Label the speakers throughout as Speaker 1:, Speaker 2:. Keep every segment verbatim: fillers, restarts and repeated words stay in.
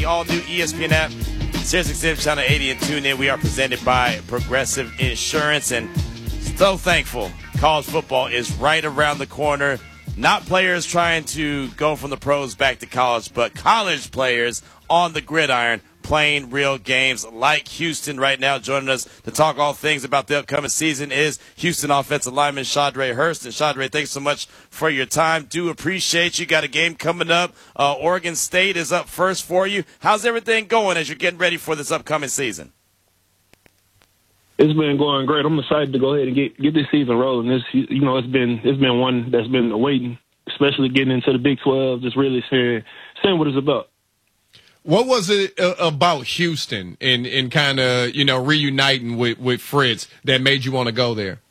Speaker 1: The all-new E S P N app, SiriusXM Channel eighty, and tune in. We are presented by Progressive Insurance, and so thankful college football is right around the corner. Not players trying to go from the pros back to college, but college players on the gridiron playing real games like Houston right now. Joining us to talk all things about the upcoming season is Houston offensive lineman Shadre Hurst. And Shadre, thanks so much for your time. Do appreciate you. Got a game coming up. Uh, Oregon State is up first for you. How's everything going as you're getting ready for this upcoming season?
Speaker 2: It's been going great. I'm excited to go ahead and get get this season rolling. This, you know, it's been it's been one that's been waiting, especially getting into the Big twelve, just really seeing seeing what it's about.
Speaker 3: What was it uh, about Houston and, and kind of, you know, reuniting with, with Fritz that made you want to go there?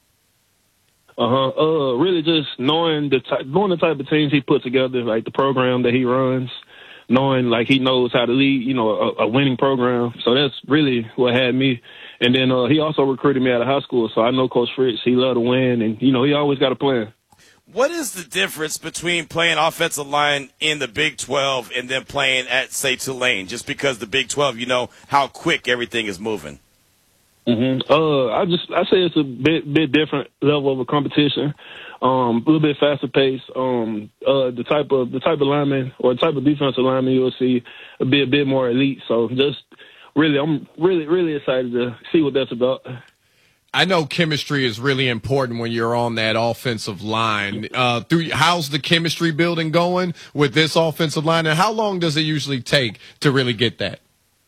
Speaker 2: Uh-huh. Uh, really just knowing the, ty- knowing the type of teams he put together, like the program that he runs, knowing, like, he knows how to lead, you know, a, a winning program. So that's really what had me. And then uh, he also recruited me out of high school, so I know Coach Fritz. He loved to win, and, you know, he always got a plan.
Speaker 1: What is the difference between playing offensive line in the Big twelve and then playing at, say, Tulane? Just because the Big twelve, you know how quick everything is moving.
Speaker 2: Mm-hmm. Uh, I just I say it's a bit bit different level of a competition, um, a little bit faster pace. Um, uh, the type of the type of lineman or the type of defensive lineman you'll see will be a bit more elite. So just really, I'm really really excited to see what that's about.
Speaker 3: I know chemistry is really important when you're on that offensive line. Uh, through, how's the chemistry building going with this offensive line, and how long does it usually take to really get that?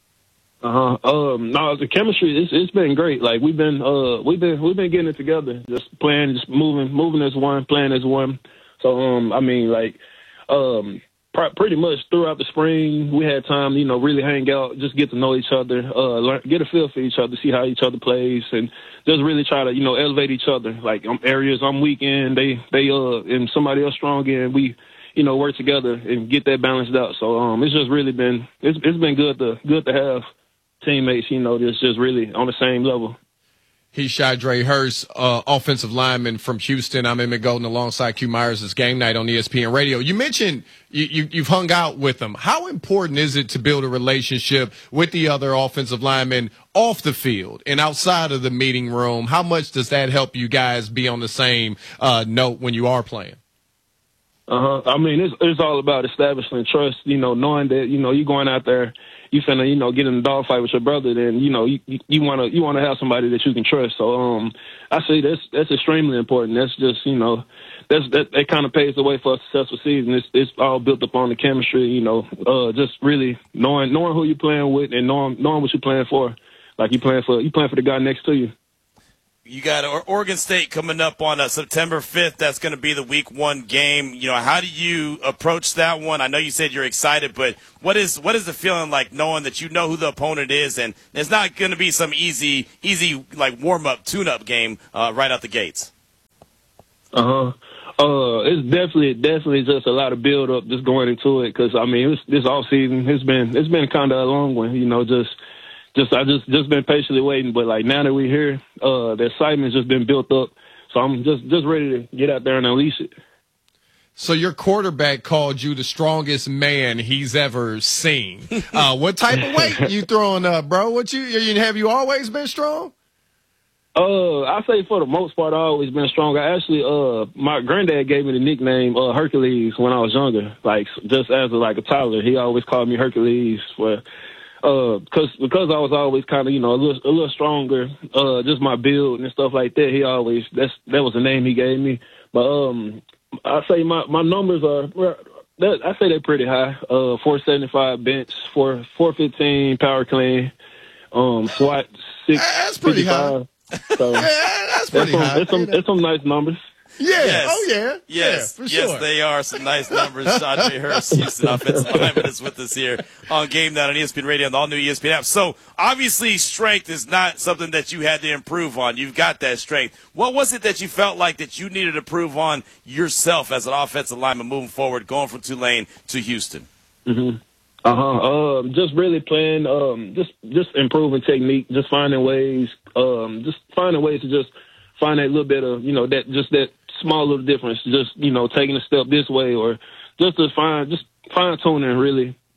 Speaker 2: Uh huh. Um, no, the chemistry it's it's been great. Like we've been uh we've been we've been getting it together, just playing, just moving moving as one, playing as one. So um, I mean like um. Pretty much throughout the spring, we had time, you know, really hang out, just get to know each other, uh, learn, get a feel for each other, see how each other plays, and just really try to, you know, elevate each other. Like um, areas I'm weak in, they, they, uh, and somebody else strong in, we, you know, work together and get that balanced out. So um, it's just really been, it's, it's been good to good to have teammates, you know, that's just really on the same level.
Speaker 3: He's Shadre Hurst, uh, offensive lineman from Houston. I'm Emmett Golden alongside Q Myers. It's game night on E S P N Radio. You mentioned you, you, you've hung out with them. How important is it to build a relationship with the other offensive linemen off the field and outside of the meeting room? How much does that help you guys be on the same uh, note when you are playing?
Speaker 2: Uh-huh. I mean, it's it's all about establishing trust, you know, knowing that, you know, you're going out there, you finna, you know, get in a dogfight with your brother, then, you know, you you wanna you wanna have somebody that you can trust. So um I say that's that's extremely important. That's just, you know, that's that, that kind of paves the way for a successful season. It's it's all built upon the chemistry, you know, uh just really knowing knowing who you're playing with and knowing knowing what you're playing for. Like you playing for you playing for the guy next to you.
Speaker 1: You got Oregon State coming up on uh, September fifth. That's going to be the week one game. You know, how do you approach that one? I know you said you're excited, but what is what is the feeling like knowing that you know who the opponent is, and it's not going to be some easy, easy like warm-up, tune-up game uh, right out the gates?
Speaker 2: Uh-huh. Uh, it's definitely, definitely just a lot of build-up just going into it because, I mean, it's, this off-season, it's been, it's been kind of a long one, you know, just – Just I just just been patiently waiting, but like now that we're here, uh, the excitement's just been built up. So I'm just just ready to get out there and unleash it.
Speaker 3: So your quarterback called you the strongest man he's ever seen. Uh, what type of weight you throwing up, bro? What you, you have you always been strong?
Speaker 2: Uh, I say for the most part, I've always been strong. I actually, uh, my granddad gave me the nickname uh, Hercules when I was younger. Like just as a, like a toddler, he always called me Hercules for. Uh, cause, because I was always kind of, you know, a little, a little stronger, uh, just my build and stuff like that. He always, that's, that was the name he gave me. But, um, I say my, my numbers are, that, I say they're pretty high. Uh, four seventy-five bench, four, four fifteen power clean, um, squat six.
Speaker 3: That's pretty high.
Speaker 2: So
Speaker 3: yeah, that's pretty
Speaker 2: some,
Speaker 3: high.
Speaker 2: It's some, it's some nice numbers.
Speaker 3: Yeah.
Speaker 1: Yes.
Speaker 3: Oh, yeah.
Speaker 1: Yes.
Speaker 3: Yeah, for
Speaker 1: yes,
Speaker 3: sure.
Speaker 1: they are some nice numbers. Shadre Hurst, Houston offensive lineman, is with us here on Game Night on E S P N Radio and the all-new E S P N app. So, obviously, strength is not something that you had to improve on. You've got that strength. What was it that you felt like that you needed to improve on yourself as an offensive lineman moving forward, going from Tulane to Houston?
Speaker 2: Mm-hmm. Uh-huh. Um, just really playing, um, just just improving technique, just finding ways, um, just finding ways to just find that little bit of, you know, that just that small little difference, just, you know, taking a step this way or just to find, just fine tuning really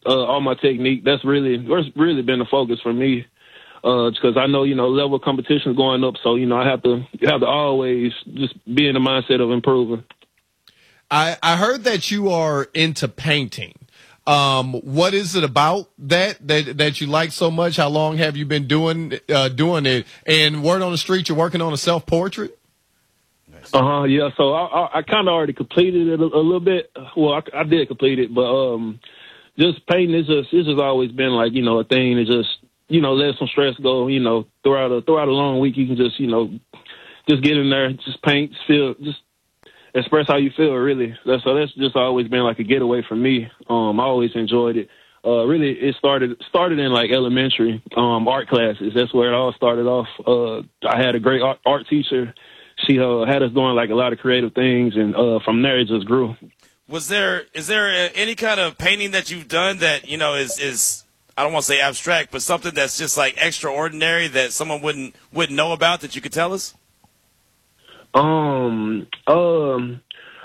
Speaker 2: uh, all my technique. That's really that's really been the focus for me. Uh, because I know, you know, level of competition is going up. So, you know, I have to have to always just be in the mindset of improving.
Speaker 3: I, I heard that you are into painting. Um, what is it about that, that, that you like so much? How long have you been doing, uh, doing it? And word on the street, you're working on a self-portrait?
Speaker 2: Uh-huh, yeah. So I, I, I kind of already completed it a, a little bit. Well, I, I did complete it, but, um, just painting is just, it's just always been like, you know, a thing to just, you know, let some stress go, you know, throughout a, throughout a long week, you can just, you know, just get in there, just paint, feel, just express how you feel, really. That's, so that's just always been like a getaway for me. Um, I always enjoyed it. Uh, really, it started, started in like elementary, um, art classes. That's where it all started off. Uh, I had a great art, art teacher. She, uh, had us doing like a lot of creative things, and, uh, from there it just grew.
Speaker 1: Was there, is there any kind of painting that you've done that, you know, is, is, I don't want to say abstract, but something that's just like extraordinary that someone wouldn't wouldn't know about that you could tell us?
Speaker 2: Um, um,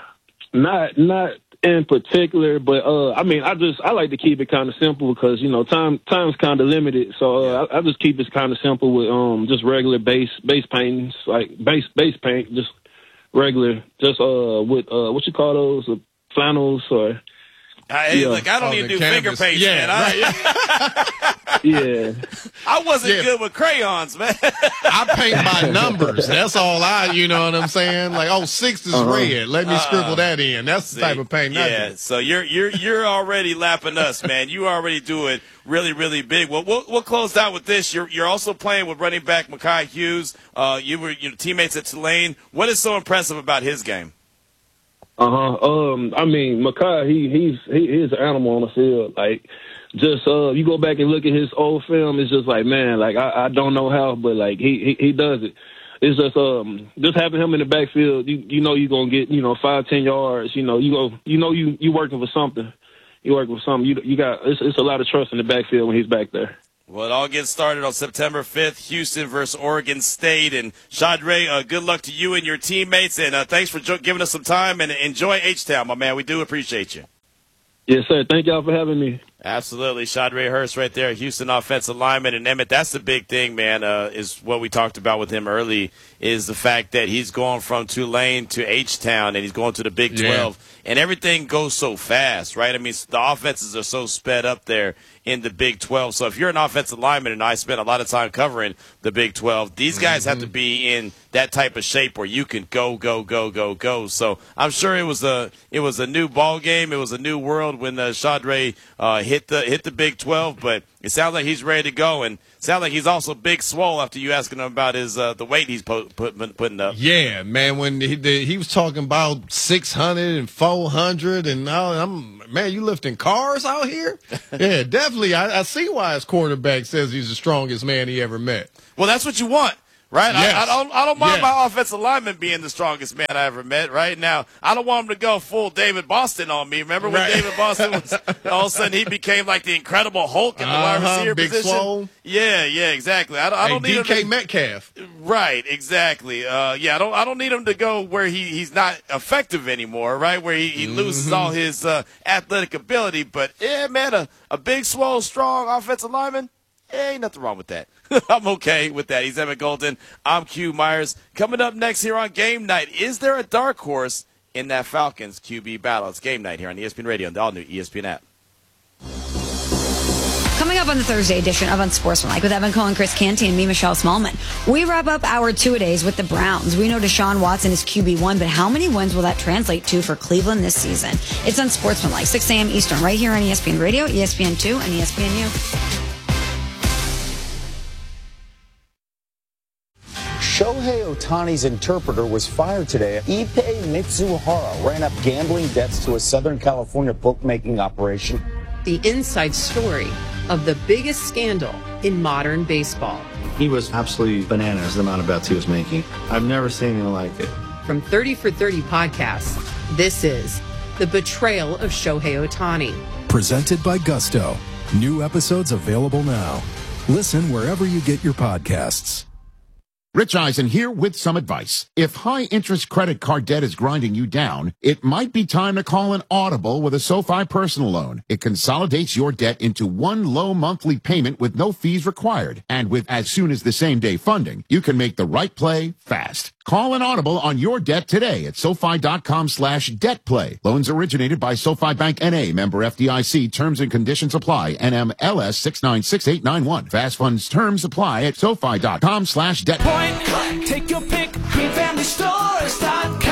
Speaker 2: not not in particular, but uh, I mean, I just I like to keep it kind of simple because you know time time's kind of limited, so uh, I, I just keep it kind of simple with um just regular base base paintings, like base base paint, just regular, just uh with uh what you call those uh, flannels or.
Speaker 1: I,
Speaker 2: yeah.
Speaker 1: Look, I don't
Speaker 3: oh,
Speaker 1: even do
Speaker 3: canvas.
Speaker 1: finger paints,
Speaker 3: yeah,
Speaker 1: man. I,
Speaker 3: right.
Speaker 2: yeah.
Speaker 1: I wasn't
Speaker 3: yeah.
Speaker 1: good with crayons, man.
Speaker 3: I paint by numbers. That's all I, you know what I'm saying? Like, oh, six is
Speaker 2: uh-huh.
Speaker 3: red. Let me
Speaker 1: uh,
Speaker 3: scribble that in. That's the
Speaker 1: see,
Speaker 3: type of paint.
Speaker 1: Yeah, so you're you're you're already lapping us, man. You already do it really, really big. Well, we'll we'll close out with this. You're you're also playing with running back Mekhi Hughes. Uh, you were your teammates at Tulane. What is so impressive about his game?
Speaker 2: Uh huh. Um, I mean, Mekhi, he he's he is an animal on the field. Like, just uh, you go back and look at his old film. It's just like, man, like I, I don't know how, but like he, he he does it. It's just um, just having him in the backfield. You you know you're gonna get you know five ten yards. You know you go you know you you working for something. You working for something. You you got it's it's a lot of trust in the backfield when he's back there.
Speaker 1: Well, it all gets started on September fifth, Houston versus Oregon State. And, Shadre, uh, good luck to you and your teammates, and uh, thanks for jo- giving us some time, and enjoy H-Town, my man. We do appreciate you.
Speaker 2: Yes, sir. Thank y'all for having me.
Speaker 1: Absolutely. Shadre Hurst right there, Houston offensive lineman. And, Emmett, that's the big thing, man, uh, is what we talked about with him early, is the fact that he's going from Tulane to H-Town, and he's going to the Big twelve. Yeah. And everything goes so fast, right? I mean, the offenses are so sped up there in the Big twelve. So if you're an offensive lineman, and I spent a lot of time covering the Big twelve, these guys mm-hmm. have to be in that type of shape where you can go, go, go, go, go. So I'm sure it was a it was a new ball game. It was a new world when uh, Shadre uh, hit the hit the Big twelve. But it sounds like he's ready to go, and sounds like he's also big swole after you asking him about his uh, the weight he's po- put, putting up.
Speaker 3: Yeah, man. When he the, he was talking about six hundred and four hundred, and all, I'm man, you lifting cars out here? Yeah, definitely. I, I see why his quarterback says he's the strongest man he ever met.
Speaker 1: Well, that's what you want. Right?
Speaker 3: Yes.
Speaker 1: I, I don't I don't mind
Speaker 3: yes.
Speaker 1: my offensive lineman being the strongest man I ever met. Right now, I don't want him to go full David Boston on me. Remember when right. David Boston was all of a sudden he became like the Incredible Hulk in the uh-huh. wide receiver
Speaker 3: Big
Speaker 1: position?
Speaker 3: Swole.
Speaker 1: Yeah, yeah, exactly. I, I don't
Speaker 3: hey,
Speaker 1: need
Speaker 3: D K
Speaker 1: him to,
Speaker 3: Metcalf.
Speaker 1: Right, exactly. Uh, yeah, I don't I don't need him to go where he, he's not effective anymore. Right, where he, he mm-hmm. loses all his uh, athletic ability. But yeah, man, a, a big, swole, strong offensive lineman. Ain't nothing wrong with that. I'm okay with that. He's Emmett Golden. I'm Q Myers. Coming up next here on Game Night, is there a dark horse in that Falcons Q B battle? It's Game Night here on E S P N Radio and the all-new E S P N app.
Speaker 4: Coming up on the Thursday edition of Unsportsmanlike with Evan Cohen, Chris Canty, and me, Michelle Smallman. We wrap up our two-a-days with the Browns. We know Deshaun Watson is Q B one, but how many wins will that translate to for Cleveland this season? It's Unsportsmanlike, six a.m. Eastern, right here on E S P N Radio, E S P N two, and E S P N U.
Speaker 5: Shohei Ohtani's interpreter was fired today. Ippei Mitsuhara ran up gambling debts to a Southern California bookmaking operation.
Speaker 6: The inside story of the biggest scandal in modern baseball.
Speaker 7: He was absolutely bananas, the amount of bets he was making. I've never seen anything like it.
Speaker 6: From thirty for thirty podcasts, this is The Betrayal of Shohei Ohtani.
Speaker 8: Presented by Gusto. New episodes available now. Listen wherever you get your podcasts.
Speaker 9: Rich Eisen here with some advice. If high-interest credit card debt is grinding you down, it might be time to call an Audible with a SoFi personal loan. It consolidates your debt into one low monthly payment with no fees required. And with as soon as the same day funding, you can make the right play fast. Call an Audible on your debt today at SoFi.com slash debt play. Loans originated by SoFi Bank N A, member F D I C. Terms and conditions apply. N M L S six nine six eight nine one. Fast funds terms apply at SoFi.com slash debt play.
Speaker 10: Take your pick, green family stores dot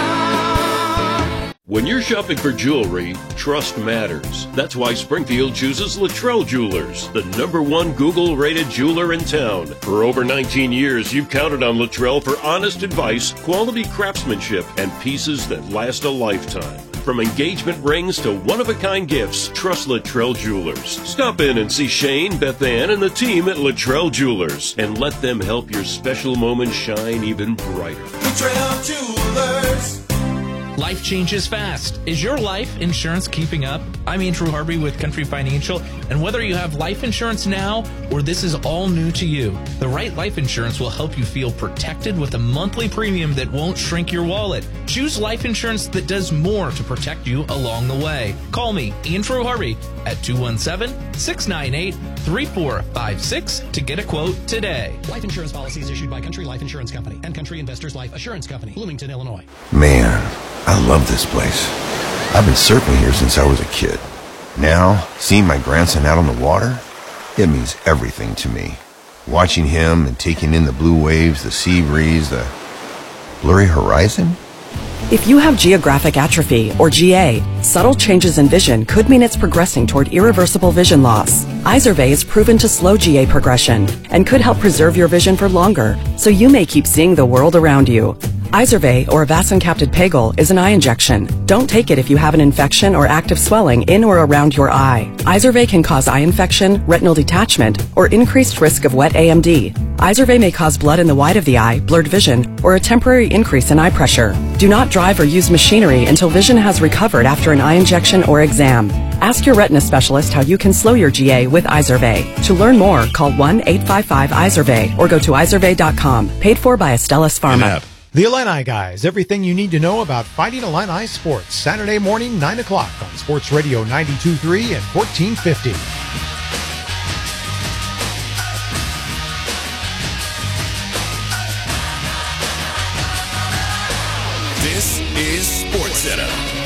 Speaker 10: com.
Speaker 11: When you're shopping for jewelry, trust matters. That's why Springfield chooses Luttrell Jewelers, the number one Google-rated jeweler in town. For over nineteen years, you've counted on Luttrell for honest advice, quality craftsmanship, and pieces that last a lifetime. From engagement rings to one-of-a-kind gifts, trust Luttrell Jewelers. Stop in and see Shane, Beth Ann, and the team at Luttrell Jewelers, and let them help your special moment shine even brighter.
Speaker 10: Luttrell Jewelers.
Speaker 12: Life changes fast. Is your life insurance keeping up? I'm Andrew Harvey with Country Financial, and whether you have life insurance now or this is all new to you, the right life insurance will help you feel protected with a monthly premium that won't shrink your wallet. Choose life insurance that does more to protect you along the way. Call me, Andrew Harvey, at two one seven, six nine eight, three four five six to get a quote today.
Speaker 13: Life insurance policies issued by Country Life Insurance Company and Country Investors Life Assurance Company, Bloomington, Illinois.
Speaker 14: Man, I love this place. I've been surfing here since I was a kid. Now, seeing my grandson out on the water, it means everything to me. Watching him and taking in the blue waves, the sea breeze, the blurry horizon.
Speaker 15: If you have geographic atrophy, or G A, subtle changes in vision could mean it's progressing toward irreversible vision loss. Izervay is proven to slow G A progression and could help preserve your vision for longer, so you may keep seeing the world around you. Izervay, or vason-capted Pagel, is an eye injection. Don't take it if you have an infection or active swelling in or around your eye. Izervay can cause eye infection, retinal detachment, or increased risk of wet A M D. Izervay may cause blood in the white of the eye, blurred vision, or a temporary increase in eye pressure. Do not drive or use machinery until vision has recovered after an eye injection or exam. Ask your retina specialist how you can slow your G A with Izervay. To learn more, call one eight five five Izervay or go to izervay dot com. Paid for by Astellas Pharma.
Speaker 16: The Illini Guys, everything you need to know about Fighting Illini sports. Saturday morning, nine o'clock on Sports Radio ninety-two point three and fourteen fifty.
Speaker 17: This is Sports Center.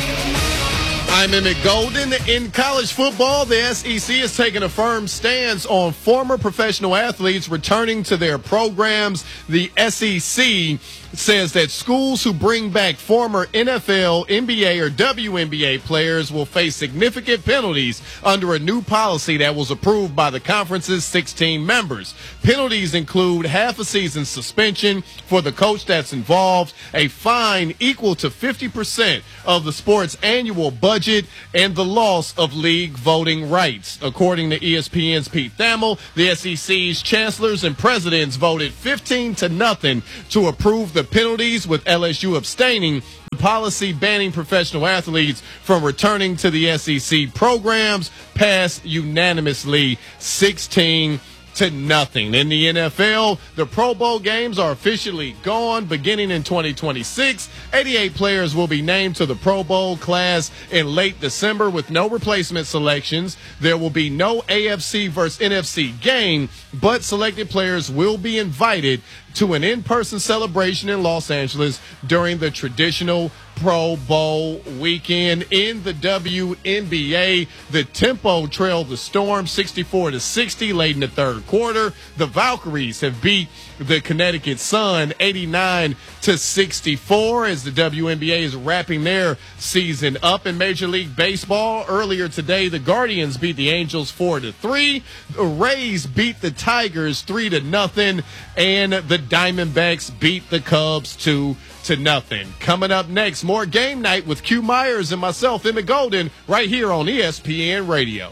Speaker 3: I'm Emmett Golden. In college football, the S E C has taken a firm stance on former professional athletes returning to their programs. The S E C says that schools who bring back former N F L, N B A, or W N B A players will face significant penalties under a new policy that was approved by the conference's sixteen members. Penalties include half a season suspension for the coach that's involved, a fine equal to fifty percent of the sport's annual budget, and the loss of league voting rights. According to E S P N's Pete Thamel, the S E C's chancellors and presidents voted fifteen to nothing to approve the penalties, with L S U abstaining. The policy banning professional athletes from returning to the S E C programs passed unanimously, sixteen to nothing. In the N F L, the Pro Bowl games are officially gone beginning in twenty twenty-six. eighty-eight players will be named to the Pro Bowl class in late December with no replacement selections. There will be no A F C versus N F C game, but selected players will be invited to an in-person celebration in Los Angeles during the traditional Pro Bowl weekend. In the W N B A, the Tempo trailed the Storm sixty-four to sixty late in the third quarter. The Valkyries have beat the Connecticut Sun eighty-nine to sixty-four as the W N B A is wrapping their season up. In Major League Baseball, earlier today, the Guardians beat the Angels four to three. The Rays beat the Tigers three to nothing, and the Diamondbacks beat the Cubs two to nothing. Coming up next, more Game Night with Q Myers and myself, Emmett Golden, right here on E S P N Radio.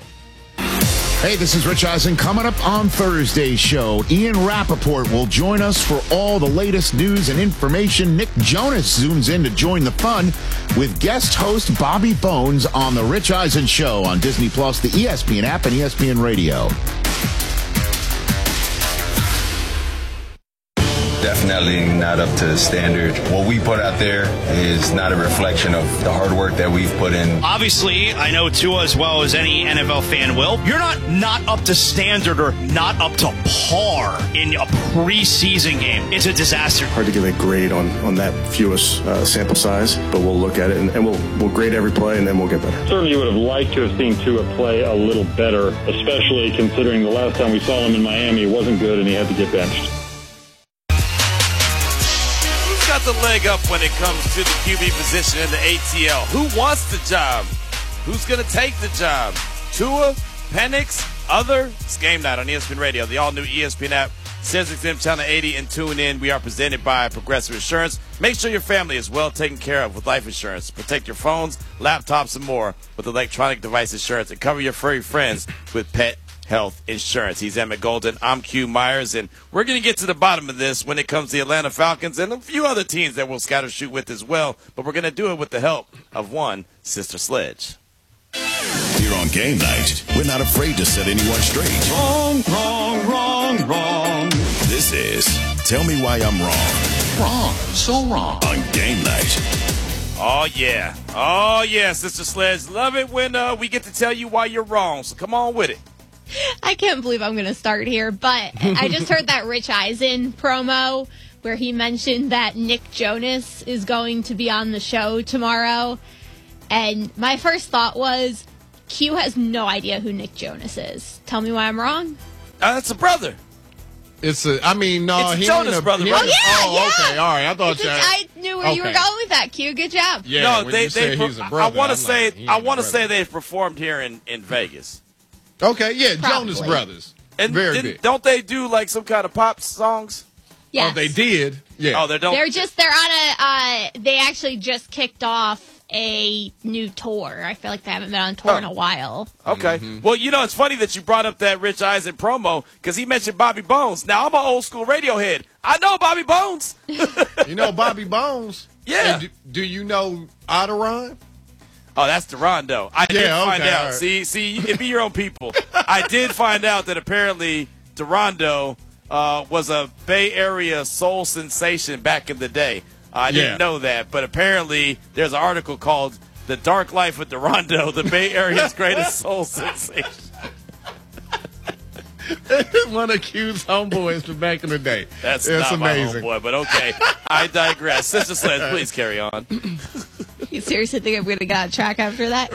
Speaker 9: Hey, this is Rich Eisen. Coming up on Thursday's show, Ian Rappaport will join us for all the latest news and information. Nick Jonas zooms in to join the fun with guest host Bobby Bones on The Rich Eisen Show on Disney Plus, the E S P N app, and E S P N Radio.
Speaker 18: definitely not up to the standard. What we put out there is not a reflection of the hard work that we've put in.
Speaker 19: Obviously, I know Tua as well as any N F L fan will. You're not not up to standard or not up to par in a preseason game. It's a disaster.
Speaker 20: Hard to give a grade on, on that fewest uh, sample size, but we'll look at it and, and we'll we'll grade every play and then we'll get better.
Speaker 21: Certainly would have liked to have seen Tua play a little better, especially considering the last time we saw him in Miami, it wasn't good and he had to get benched.
Speaker 1: Who's got the leg up when it comes to the Q B position in the A T L? Who wants the job? Who's going to take the job? Tua, Penix, other? It's game night on E S P N Radio, the all-new E S P N app. Sirius X M Channel eighty, and tune in. We are presented by Progressive Insurance. Make sure your family is well taken care of with life insurance. Protect your phones, laptops, and more with electronic device insurance, and cover your furry friends with pet health insurance. He's Emmett Golden. I'm Q Myers, and we're going to get to the bottom of this when it comes to the Atlanta Falcons and a few other teams that we'll scatter shoot with as well. But we're going to do it with the help of one Sister Sledge.
Speaker 17: Here on game night, we're not afraid to set anyone straight. Wrong, wrong, wrong, wrong. This is Tell Me Why I'm Wrong. Wrong, so wrong. On game night.
Speaker 1: Oh, yeah. Oh, yeah, Sister Sledge. Love it when uh, we get to tell you why you're wrong. So come on with it.
Speaker 22: I can't believe I'm going to start here, but I just heard that Rich Eisen promo where he mentioned that Nick Jonas is going to be on the show tomorrow. And my first thought was, Q has no idea who Nick Jonas is. Tell me why I'm wrong.
Speaker 1: Uh, that's a brother.
Speaker 3: It's a, I mean, no,
Speaker 1: it's
Speaker 3: he
Speaker 1: a Jonas
Speaker 3: ain't a,
Speaker 1: brother.
Speaker 3: He
Speaker 1: right?
Speaker 3: ain't
Speaker 22: Oh,
Speaker 3: a,
Speaker 22: yeah,
Speaker 3: oh,
Speaker 22: yeah.
Speaker 3: okay, all right. I thought
Speaker 22: It's
Speaker 3: you.
Speaker 22: just, I knew where you were
Speaker 3: okay.
Speaker 22: going with that, Q. Good job.
Speaker 3: Yeah,
Speaker 1: no,
Speaker 3: when
Speaker 1: they,
Speaker 3: you
Speaker 1: they,
Speaker 3: say he's a
Speaker 1: I
Speaker 3: brother,
Speaker 1: want to
Speaker 3: I'm
Speaker 1: say,
Speaker 3: like, he
Speaker 1: I
Speaker 3: ain't a
Speaker 1: want to
Speaker 3: brother.
Speaker 1: say they've performed here in, in Vegas.
Speaker 3: Okay, yeah,
Speaker 22: Probably.
Speaker 3: Jonas Brothers.
Speaker 1: And
Speaker 3: Very
Speaker 1: didn't-
Speaker 3: big.
Speaker 1: don't they do like some kind of pop songs?
Speaker 22: Yes.
Speaker 3: Oh, they did. Yeah.
Speaker 1: Oh, they don't.
Speaker 22: They're just, they're on a, uh, they actually just kicked off a new tour. I feel like they haven't been on tour
Speaker 1: Oh.
Speaker 22: in a while.
Speaker 1: Okay. Well, you know, it's funny that you brought up that Rich Eisen promo because he mentioned Bobby Bones. Now, I'm an old school Radiohead. I know Bobby Bones.
Speaker 3: You know Bobby Bones?
Speaker 1: Yeah.
Speaker 3: And do, do you know Otteron?
Speaker 1: Oh, that's Derondo. I did
Speaker 3: Yeah,
Speaker 1: find
Speaker 3: okay,
Speaker 1: out.
Speaker 3: all right.
Speaker 1: See, see, it be your own people. I did find out that apparently Derondo uh, was a Bay Area soul sensation back in the day. I didn't
Speaker 3: Yeah.
Speaker 1: know that, but apparently there's an article called "The Dark Life of Derondo, the Bay Area's Greatest Soul Sensation."
Speaker 3: One of Q's homeboys from back in the day.
Speaker 1: That's
Speaker 3: It's
Speaker 1: not
Speaker 3: amazing.
Speaker 1: my homeboy, but okay. I digress. Sister Sledge, please carry on.
Speaker 22: You seriously think I'm going to get on track after that?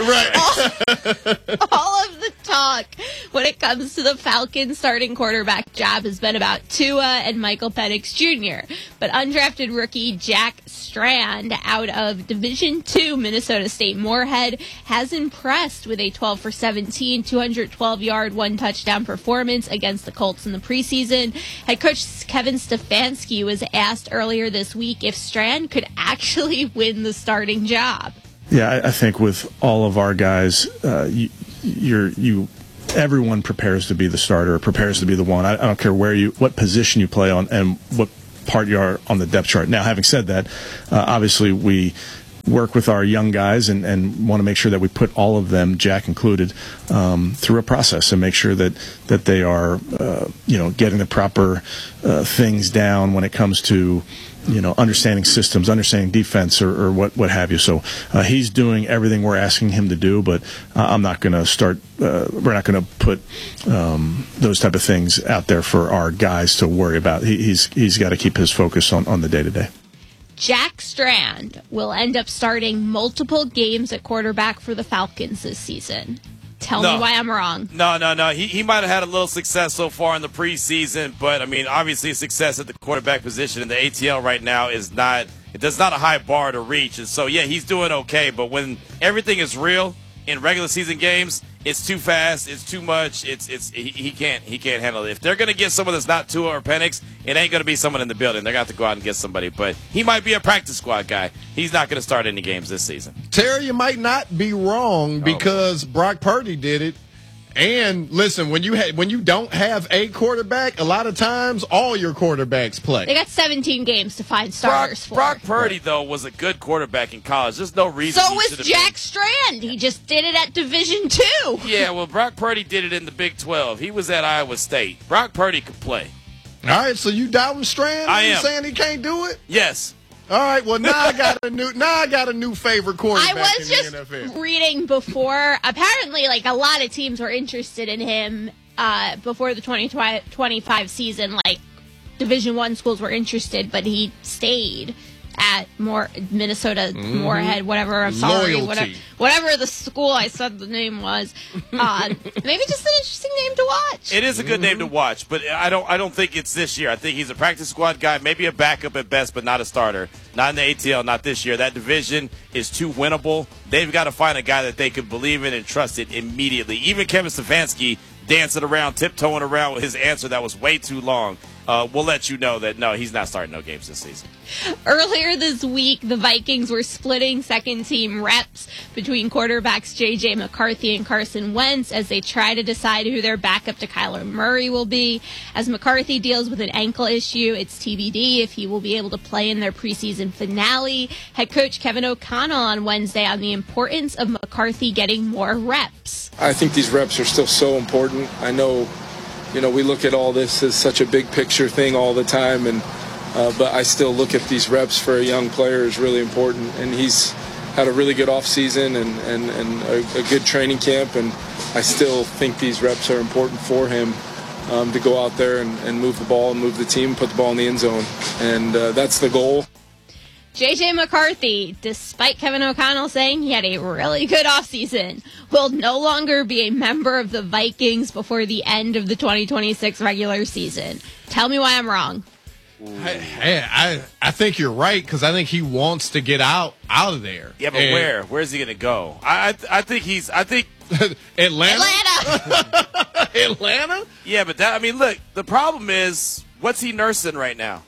Speaker 3: Right.
Speaker 22: All, all of the talk when it comes to the Falcons starting quarterback job has been about Tua and Michael Penix Junior But undrafted rookie Jack Strand out of Division two Minnesota State Moorhead has impressed with a twelve for seventeen, two hundred twelve yard, one touchdown performance against the Colts in the preseason. Head coach Kevin Stefanski was asked earlier this week if Strand could actually win the starting job.
Speaker 20: Yeah, I, I think with all of our guys, uh, you, you're you. Everyone prepares to be the starter, prepares to be the one. I, I don't care where you, what position you play on, and what part you are on the depth chart. Now, having said that, uh, obviously we work with our young guys and, and want to make sure that we put all of them, Jack included, um, through a process and make sure that that they are, uh, you know, getting the proper uh, things down when it comes to, you know, understanding systems, understanding defense, or, or what, what have you. So uh, he's doing everything we're asking him to do, but uh, I'm not going to start. Uh, we're not going to put um, those type of things out there for our guys to worry about. He, he's he's got to keep his focus on, on the day to day.
Speaker 22: Jack Strand will end up starting multiple games at quarterback for the Falcons this season. Tell
Speaker 1: No.
Speaker 22: me why I'm wrong.
Speaker 1: No, no, no. He he might have had a little success so far in the preseason, but I mean, obviously, success at the quarterback position in the A T L right now is not. It does not a high bar to reach, and so yeah, he's doing okay. But when everything is real in regular season games, it's too fast. It's too much. It's it's he, he can't he can't handle it. If they're gonna get someone that's not Tua or Penix, it ain't gonna be someone in the building. They're gonna have to go out and get somebody. But he might be a practice squad guy. He's not gonna start any games this season.
Speaker 3: Terry, you might not be wrong because Brock Purdy did it. And listen, when you ha- when you don't have a quarterback, a lot of times all your quarterbacks play.
Speaker 22: They got seventeen games to find starters
Speaker 1: Brock,
Speaker 22: for.
Speaker 1: Brock Purdy, though, was a good quarterback in college. There's no reason
Speaker 22: So
Speaker 1: he
Speaker 22: was
Speaker 1: should have
Speaker 22: Jack Strand. He just did it at Division Two.
Speaker 1: been. Yeah, well, Brock Purdy did it in the Big twelve. He was at Iowa State. Brock Purdy could play.
Speaker 3: All right, so you doubting Strand?
Speaker 1: I
Speaker 3: you
Speaker 1: am.
Speaker 3: saying he can't do it?
Speaker 1: Yes.
Speaker 3: All right, well now I got a new now I got a new favorite quarterback
Speaker 22: I was
Speaker 3: in
Speaker 22: just
Speaker 3: the N F L.
Speaker 22: reading before. Apparently, like a lot of teams were interested in him uh, before the twenty twenty-five season. Like Division One schools were interested, but he stayed at more Minnesota
Speaker 3: Mhm.
Speaker 22: Moorhead, whatever. I'm sorry,
Speaker 3: Loyalty.
Speaker 22: whatever, whatever the school I said the name was. Uh, maybe just an interesting name to watch.
Speaker 1: It is a good name to watch, but I don't I don't think it's this year. I think he's a practice squad guy, maybe a backup at best, but not a starter. Not in the A T L, not this year. That division is too winnable. They've got to find a guy that they can believe in and trust it immediately. Even Kevin Stefanski dancing around, tiptoeing around with his answer that was way too long. Uh, we'll let you know that, no, he's not starting no games this season.
Speaker 22: Earlier this week, the Vikings were splitting second-team reps between quarterbacks J J. McCarthy and Carson Wentz as they try to decide who their backup to Kyler Murray will be. As McCarthy deals with an ankle issue, it's T B D if he will be able to play in their preseason finale. Head coach Kevin O'Connell on Wednesday on the importance of McCarthy getting more reps.
Speaker 2: I think these reps are still so important. I know, you know, we look at all this as such a big picture thing all the time, and uh, but I still look at these reps for a young player as really important. And he's had a really good offseason and, and, and a, a good training camp, and I still think these reps are important for him um, to go out there and, and move the ball and move the team, put the ball in the end zone. And uh, that's the goal.
Speaker 22: J J. McCarthy, despite Kevin O'Connell saying he had a really good offseason, will no longer be a member of the Vikings before the end of the twenty twenty-six regular season. Tell me why I'm wrong.
Speaker 3: Hey, I I think you're right because I think he wants to get out out of there.
Speaker 1: Yeah, but
Speaker 3: And-
Speaker 1: where? Where's he going to go? I, I I think he's. I think
Speaker 3: Atlanta.
Speaker 22: Atlanta.
Speaker 3: Atlanta.
Speaker 1: Yeah, but that. I mean, look. The problem is, what's he nursing right now?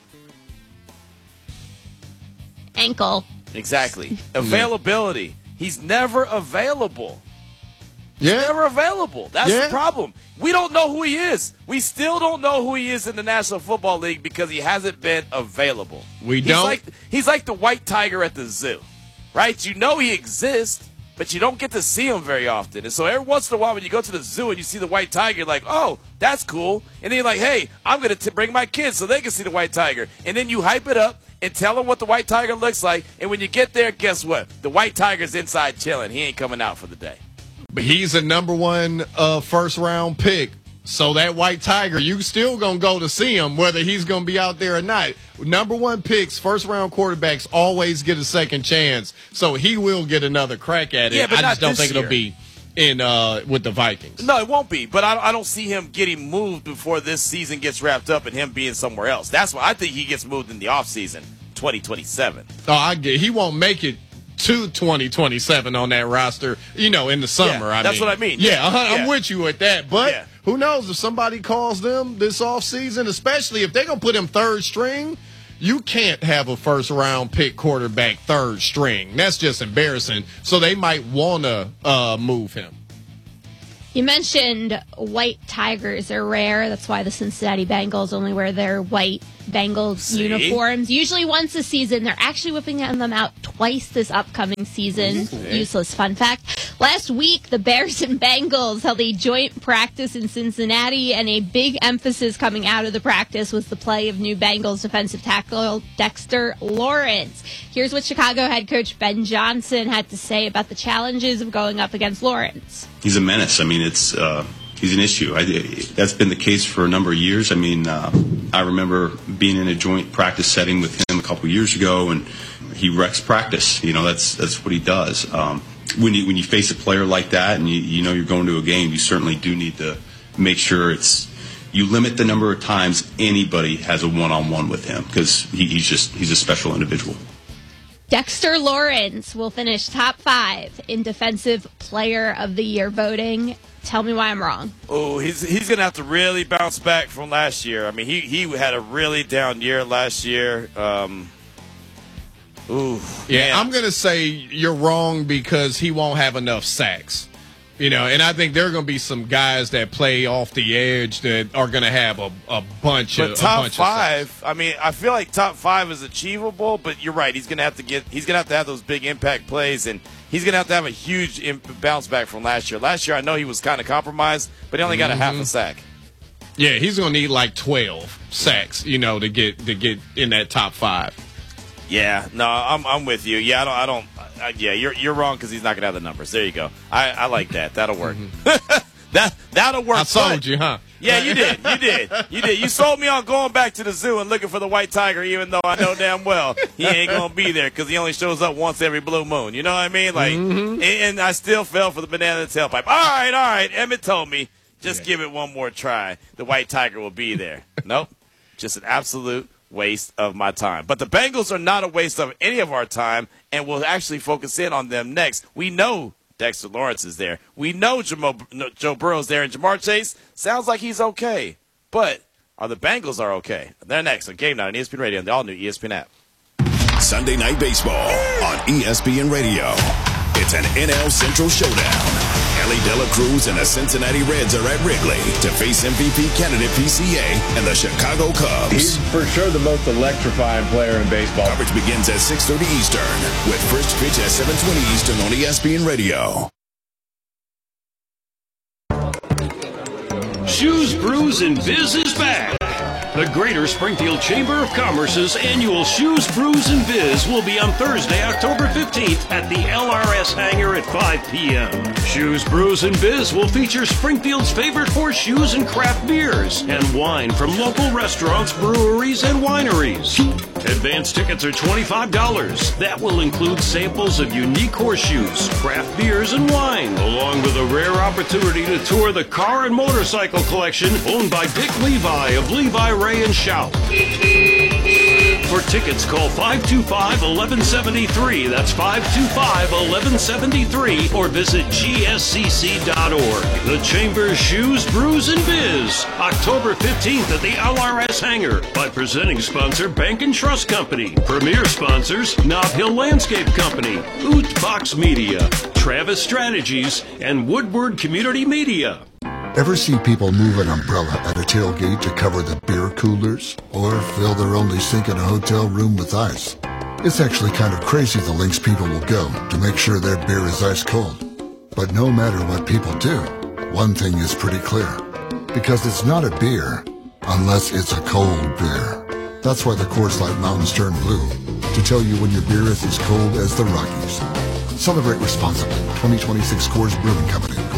Speaker 22: Ankle.
Speaker 1: Exactly. Availability. He's never available. He's
Speaker 3: Yeah.
Speaker 1: never available. That's
Speaker 3: Yeah.
Speaker 1: the problem. We don't know who he is. We still don't know who he is in the National Football League because he hasn't been available.
Speaker 3: We
Speaker 1: he's
Speaker 3: don't.
Speaker 1: Like, he's like the white tiger at the zoo, right? You know he exists, but you don't get to see him very often. And so every once in a while when you go to the zoo and you see the white tiger, you're like, oh, that's cool. And then you're like, hey, I'm going to bring my kids so they can see the white tiger. And then you hype it up and tell them what the white tiger looks like. And when you get there, guess what? The white tiger's inside chilling. He ain't coming out for the day.
Speaker 3: But he's a number one uh, first round pick. So that white tiger, you still gonna go to see him whether he's gonna be out there or not. Number one picks, first round quarterbacks always get a second chance. So he will get another crack at it.
Speaker 1: Yeah, but
Speaker 3: I
Speaker 1: not
Speaker 3: just don't
Speaker 1: this
Speaker 3: think
Speaker 1: year.
Speaker 3: it'll be in uh, with the Vikings.
Speaker 1: No, it won't be. But I, I don't see him getting moved before this season gets wrapped up and him being somewhere else. That's why I think he gets moved in the offseason, twenty twenty-seven.
Speaker 3: Oh, I get he won't make it to twenty twenty-seven on that roster, you know, in the summer.
Speaker 1: Yeah,
Speaker 3: I
Speaker 1: that's
Speaker 3: mean.
Speaker 1: what I mean.
Speaker 3: Yeah,
Speaker 1: Yeah,
Speaker 3: I'm
Speaker 1: yeah.
Speaker 3: with you with that. But
Speaker 1: Yeah.
Speaker 3: who knows if somebody calls them this offseason, especially if they're going to put him third string, you can't have a first round pick quarterback third string. That's just embarrassing. So they might want to uh, move him.
Speaker 22: You mentioned white tigers are rare. That's why the Cincinnati Bengals only wear their white Bengals
Speaker 1: See?
Speaker 22: uniforms. Usually once a season. They're actually whipping them out twice this upcoming season.
Speaker 1: See?
Speaker 22: Useless fun fact. Last week, the Bears and Bengals held a joint practice in Cincinnati, and a big emphasis coming out of the practice was the play of new Bengals defensive tackle Dexter Lawrence. Here's what Chicago head coach Ben Johnson had to say about the challenges of going up against Lawrence.
Speaker 4: He's a menace. I mean, it's uh, he's an issue. I, that's been the case for a number of years. I mean, uh, I remember being in a joint practice setting with him a couple of years ago, and he wrecks practice. You know, that's that's what he does. Um, when you when you face a player like that, and you, you know you're going to a game, you certainly do need to make sure it's you limit the number of times anybody has a one-on-one with him because he, he's just he's a special individual.
Speaker 22: Dexter Lawrence will finish top five in Defensive Player of the Year voting. Tell me why I'm wrong.
Speaker 1: Oh, he's he's going to have to really bounce back from last year. I mean, he, he had a really down year last year. Um, ooh,
Speaker 3: Yeah,
Speaker 1: man.
Speaker 3: I'm going to say you're wrong because he won't have enough sacks. You know, and I think there are going to be some guys that play off the edge that are going to have a, a bunch
Speaker 1: But
Speaker 3: of a
Speaker 1: top
Speaker 3: bunch of sacks.
Speaker 1: five, I mean, I feel like top five is achievable, but you're right. He's going to have to get. He's going to have to have those big impact plays, and he's going to have to have a huge imp- bounce back from last year. Last year, I know he was kind of compromised, but he only got a half a sack.
Speaker 3: Yeah, he's going to need like twelve sacks, you know, to get to get in that top five.
Speaker 1: Yeah, no, I'm I'm with you. Yeah, I don't, I don't. I, yeah, you're you're wrong because he's not gonna have the numbers. There you go. I, I like that. That'll work. Mm-hmm. that that'll work.
Speaker 3: I sold you, huh?
Speaker 1: Yeah, you did. You did. You did. You sold me on going back to the zoo and looking for the white tiger, even though I know damn well he ain't gonna be there because he only shows up once every blue moon. You know what I mean? Like, mm-hmm. and, and I still fell for the banana tailpipe. All right, all right. Emmett told me just yeah. give it one more try. The white tiger will be there. Nope, just an absolute waste of my time. But the Bengals are not a waste of any of our time, and we'll actually focus in on them next. We know Dexter Lawrence is there. We know Jamo, Joe Burrow's there, and Jamar Chase sounds like he's okay. But are the Bengals are okay? They're next on Game Night on E S P N Radio and the all-new E S P N app.
Speaker 17: Sunday Night Baseball on E S P N Radio. It's an N L Central showdown. Ellie Dela Cruz and the Cincinnati Reds are at Wrigley to face M V P candidate P C A and the Chicago Cubs.
Speaker 5: He's for sure the most electrifying player in baseball.
Speaker 17: Coverage begins at six thirty Eastern with first pitch at seven twenty Eastern on E S P N Radio.
Speaker 11: Shoes, Brews, and Biz is back. The Greater Springfield Chamber of Commerce's annual Shoes, Brews, and Biz will be on Thursday, October fifteenth at the L R S Hangar at five p.m. Shoes, Brews, and Biz will feature Springfield's favorite horseshoes and craft beers and wine from local restaurants, breweries, and wineries. Advance tickets are twenty-five dollars. That will include samples of unique horseshoes, craft beers, and wine, along with a rare opportunity to tour the car and motorcycle collection owned by Dick Levi of Levi Ray and Shout. For tickets, call five two five, one one seven three. That's five two five, one one seven three, or visit G S C C dot org. The Chamber's Shoes, Brews, and Biz, October fifteenth at the L R S Hangar, by presenting sponsor Bank and Trust Company, premier sponsors Nob Hill Landscape Company, Oot Box Media, Travis Strategies, and Woodward Community Media.
Speaker 7: Ever see people move an umbrella at a tailgate to cover the beer coolers? Or fill their only sink in a hotel room with ice? It's actually kind of crazy the lengths people will go to make sure their beer is ice cold. But no matter what people do, one thing is pretty clear. Because it's not a beer unless it's a cold beer. That's why the Coors Light Mountains turn blue, to tell you when your beer is as cold as the Rockies. Celebrate responsibly. twenty twenty-six Coors Brewing Company.